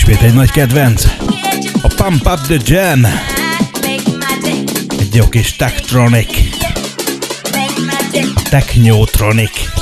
Ismét egy nagy kedvenc. A Pump Up the Jam. Egy jó kis Tektronic. Technotronic.